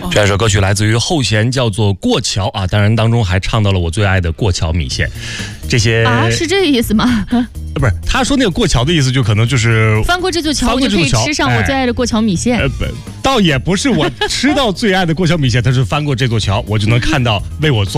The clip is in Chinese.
这首歌曲来自于后弦，叫做《过桥》啊，当然当中还唱到了我最爱的过桥米线。这些是这个意思吗？ 不是，他说那个过桥的意思就可能就是翻过这座桥，我就可以吃上我最爱的过桥米线。 倒也不是我吃到最爱的过桥米线，他是翻过这座桥，我就能看到为我做